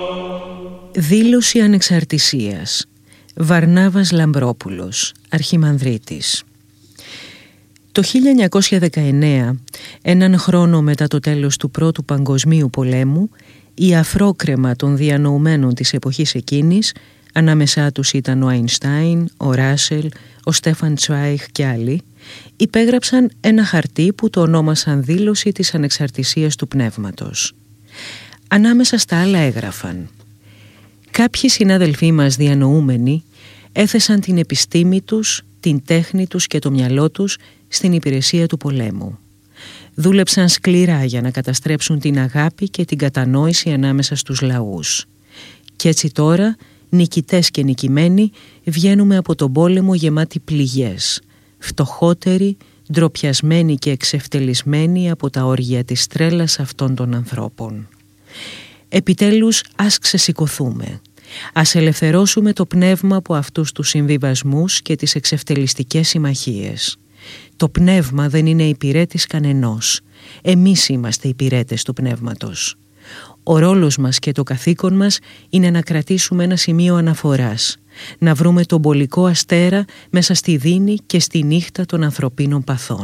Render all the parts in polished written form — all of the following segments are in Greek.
Δήλωση ανεξαρτησίας. Βαρνάβας Λαμπρόπουλος, Αρχιμανδρίτης. Το 1919, έναν χρόνο μετά το τέλος του Πρώτου Παγκοσμίου Πολέμου, η αφρόκρεμα των διανοουμένων της εποχής εκείνης, ανάμεσά τους ήταν ο Αϊνστάιν, ο Ράσελ, ο Στέφαν Τσβάιχ και άλλοι, υπέγραψαν ένα χαρτί που το ονόμασαν «Δήλωση της Ανεξαρτησίας του Πνεύματος». Ανάμεσα στα άλλα έγραφαν: «Κάποιοι συνάδελφοί μας διανοούμενοι έθεσαν την επιστήμη τους, την τέχνη τους και το μυαλό τους στην υπηρεσία του πολέμου. Δούλεψαν σκληρά για να καταστρέψουν την αγάπη και την κατανόηση ανάμεσα στους λαούς. Κι έτσι τώρα, νικητές και νικημένοι, βγαίνουμε από τον πόλεμο γεμάτοι πληγές, φτωχότεροι, ντροπιασμένοι και εξευτελισμένοι από τα όργια της τρέλας αυτών των ανθρώπων. Επιτέλους ας ξεσηκωθούμε. Ας ελευθερώσουμε το πνεύμα από αυτούς τους συμβιβασμούς και τις εξευτελιστικές συμμαχίες. Το πνεύμα δεν είναι υπηρέτης κανενός. Εμείς είμαστε υπηρέτες του πνεύματος. Ο ρόλος μας και το καθήκον μας είναι να κρατήσουμε ένα σημείο αναφοράς, να βρούμε τον πολικό αστέρα μέσα στη δίνη και στη νύχτα των ανθρωπίνων παθών».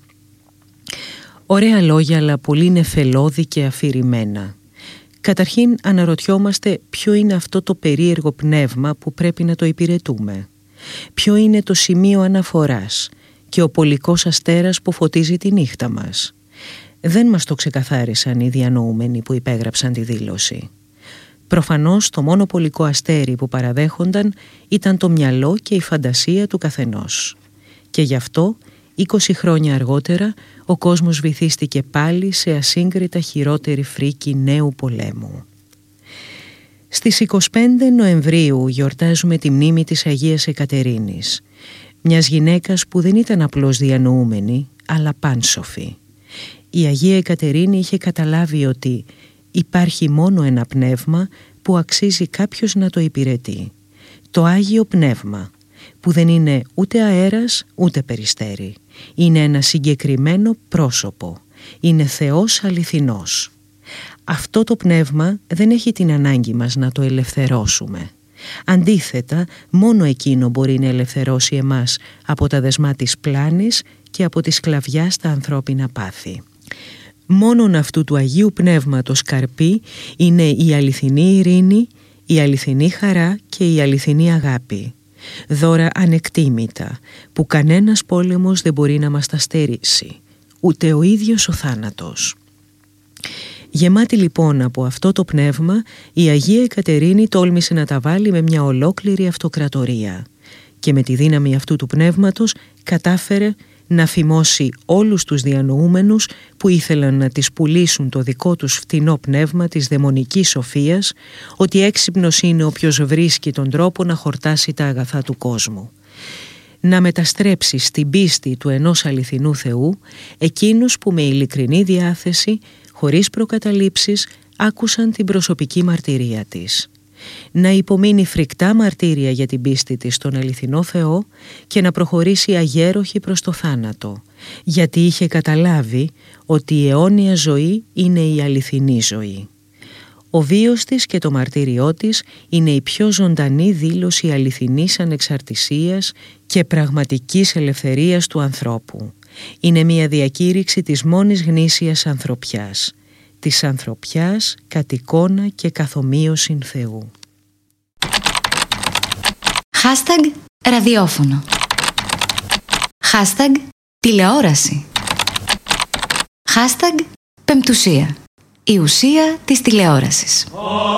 Ωραία λόγια, αλλά πολύ νεφελώδη και αφηρημένα. Καταρχήν αναρωτιόμαστε ποιο είναι αυτό το περίεργο πνεύμα που πρέπει να το υπηρετούμε. Ποιο είναι το σημείο αναφοράς και ο πολικός αστέρας που φωτίζει τη νύχτα μας. Δεν μας το ξεκαθάρισαν οι διανοούμενοι που υπέγραψαν τη δήλωση. Προφανώς το μόνο πολικό αστέρι που παραδέχονταν ήταν το μυαλό και η φαντασία του καθενός. Και γι' αυτό 20 χρόνια αργότερα ο κόσμος βυθίστηκε πάλι σε ασύγκριτα χειρότερη φρίκη νέου πολέμου. Στις 25 Νοεμβρίου γιορτάζουμε τη μνήμη της Αγίας Εκατερίνης, μιας γυναίκας που δεν ήταν απλώς διανοούμενη, αλλά πάνσοφη. Η Αγία Εκατερίνη είχε καταλάβει ότι υπάρχει μόνο ένα πνεύμα που αξίζει κάποιος να το υπηρετεί. Το Άγιο Πνεύμα, που δεν είναι ούτε αέρας ούτε περιστέρι. Είναι ένα συγκεκριμένο πρόσωπο. Είναι Θεός αληθινός. Αυτό το πνεύμα δεν έχει την ανάγκη μας να το ελευθερώσουμε. Αντίθετα, μόνο εκείνο μπορεί να ελευθερώσει εμάς από τα δεσμά της πλάνης και από τη σκλαβιά στα ανθρώπινα πάθη. Μόνον αυτού του Αγίου Πνεύματος καρπή είναι η αληθινή ειρήνη, η αληθινή χαρά και η αληθινή αγάπη. Δώρα ανεκτήμητα που κανένας πόλεμος δεν μπορεί να μας τα στερήσει, ούτε ο ίδιος ο θάνατος. Γεμάτη λοιπόν από αυτό το πνεύμα, η Αγία Εκατερίνη τόλμησε να τα βάλει με μια ολόκληρη αυτοκρατορία και με τη δύναμη αυτού του πνεύματος κατάφερε να φημώσει όλους τους διανοούμενους που ήθελαν να της πουλήσουν το δικό τους φτηνό πνεύμα της δαιμονικής σοφίας, ότι έξυπνος είναι όποιος βρίσκει τον τρόπο να χορτάσει τα αγαθά του κόσμου. Να μεταστρέψει στην πίστη του ενός αληθινού Θεού εκείνους που με ειλικρινή διάθεση, χωρίς προκαταλήψεις, άκουσαν την προσωπική μαρτυρία της. Να υπομείνει φρικτά μαρτύρια για την πίστη της στον αληθινό Θεό και να προχωρήσει αγέροχη προς το θάνατο, γιατί είχε καταλάβει ότι η αιώνια ζωή είναι η αληθινή ζωή. Ο βίος της και το μαρτύριό της είναι η πιο ζωντανή δήλωση αληθινής ανεξαρτησίας και πραγματικής ελευθερίας του ανθρώπου. Είναι μια διακήρυξη της μόνης γνήσιας ανθρωπιάς, της ανθρωπιάς κατ' εικόνα και καθομοίωσιν Θεού. Hashtag ραδιόφωνο. Hashtag τηλεόραση. Hashtag πεμπτουσία. Η ουσία της τηλεόρασης.